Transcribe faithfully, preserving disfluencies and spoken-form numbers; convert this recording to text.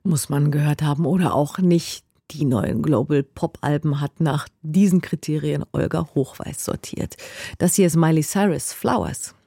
Muss man gehört haben oder auch nicht. Die neuen Global Pop-Alben hat nach diesen Kriterien Olga Hochweiß sortiert. Das hier ist Miley Cyrus, Flowers.